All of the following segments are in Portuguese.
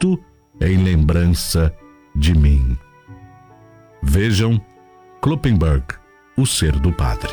feito em lembrança de mim. Vejam Kloppenburg, O Ser do Padre.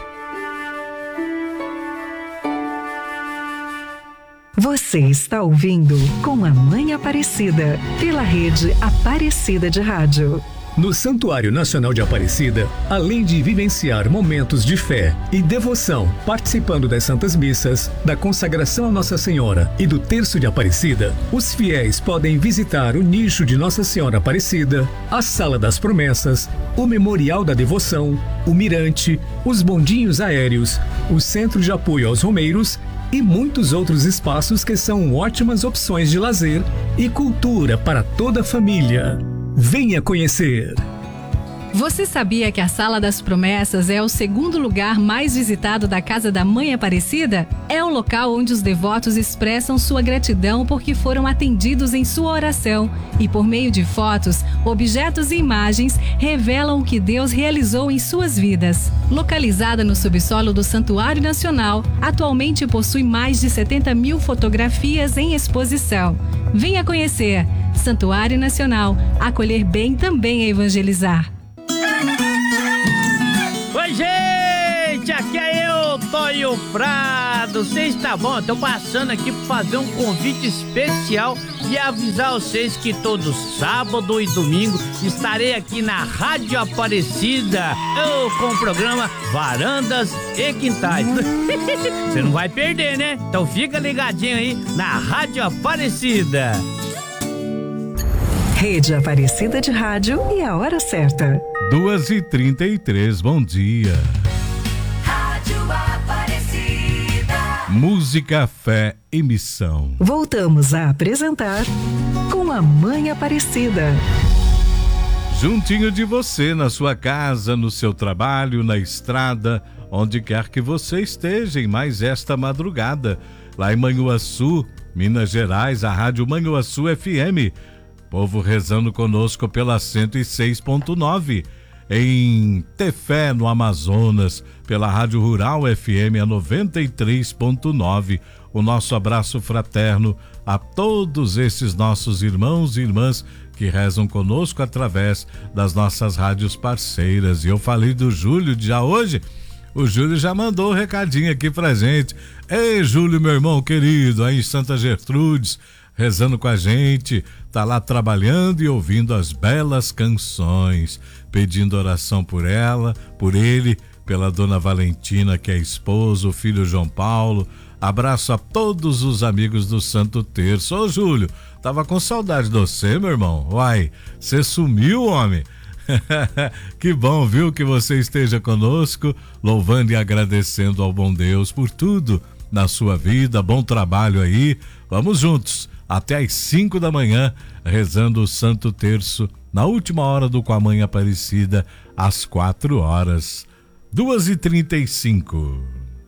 Você está ouvindo Com a Mãe Aparecida, pela rede Aparecida de Rádio. No Santuário Nacional de Aparecida, além de vivenciar momentos de fé e devoção, participando das Santas Missas, da consagração a Nossa Senhora e do Terço de Aparecida, os fiéis podem visitar o nicho de Nossa Senhora Aparecida, a Sala das Promessas, o Memorial da Devoção, o Mirante, os bondinhos aéreos, o Centro de Apoio aos Romeiros e muitos outros espaços que são ótimas opções de lazer e cultura para toda a família. Venha conhecer! Você sabia que a Sala das Promessas é o segundo lugar mais visitado da Casa da Mãe Aparecida? É o local onde os devotos expressam sua gratidão porque foram atendidos em sua oração e, por meio de fotos, objetos e imagens, revelam o que Deus realizou em suas vidas. Localizada no subsolo do Santuário Nacional, atualmente possui mais de 70 mil fotografias em exposição. Venha conhecer! Santuário Nacional, acolher bem também é evangelizar. Oi, gente, aqui é eu, Tonho Prado. Vocês tá bom? Eu tô passando aqui pra fazer um convite especial e avisar vocês que todo sábado e domingo estarei aqui na Rádio Aparecida, com o programa Varandas e Quintais. Você não vai perder, né? Então fica ligadinho aí na Rádio Aparecida. Rede Aparecida de Rádio e a hora certa. 2h33, bom dia. Rádio Aparecida. Música, fé e missão. Voltamos a apresentar Com a Mãe Aparecida. Juntinho de você, na sua casa, no seu trabalho, na estrada, onde quer que você esteja em mais esta madrugada. Lá em Manhuaçu, Minas Gerais, a Rádio Manhuaçu FM. Povo rezando conosco pela 106.9, em Tefé, no Amazonas, pela Rádio Rural FM a 93.9. O nosso abraço fraterno a todos esses nossos irmãos e irmãs que rezam conosco através das nossas rádios parceiras. E eu falei do Júlio já hoje. O Júlio já mandou um recadinho aqui pra gente. Ei, Júlio, meu irmão querido, aí em Santa Gertrudes, rezando com a gente, tá lá trabalhando e ouvindo as belas canções, pedindo oração por ela, por ele, pela dona Valentina, que é esposa, o filho João Paulo. Abraço a todos os amigos do Santo Terço. Ô, Júlio, tava com saudade de você, meu irmão. Uai, você sumiu, homem. Que bom, viu, que você esteja conosco, louvando e agradecendo ao bom Deus por tudo na sua vida. Bom trabalho aí. Vamos juntos até às 5 da manhã, rezando o Santo Terço, na última hora do Com a Mãe Aparecida, às 4 horas. 2h35.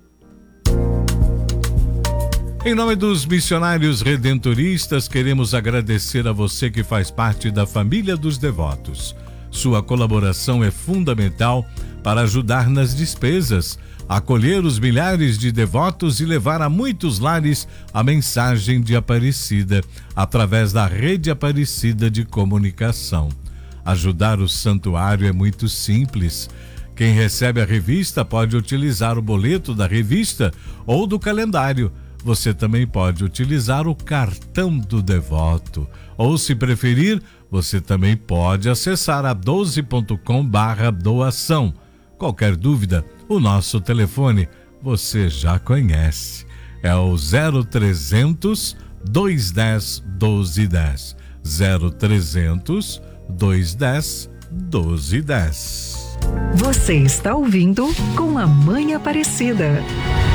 Em nome dos missionários redentoristas, queremos agradecer a você que faz parte da família dos devotos. Sua colaboração é fundamental para ajudar nas despesas, acolher os milhares de devotos e levar a muitos lares a mensagem de Aparecida, através da Rede Aparecida de Comunicação. Ajudar o santuário é muito simples. Quem recebe a revista pode utilizar o boleto da revista ou do calendário. Você também pode utilizar o cartão do devoto. Ou, se preferir, você também pode acessar a 12.com/doação. Qualquer dúvida, o nosso telefone você já conhece. É o 0300 210 1210. 0300 210 1210. Você está ouvindo Com a Mãe Aparecida.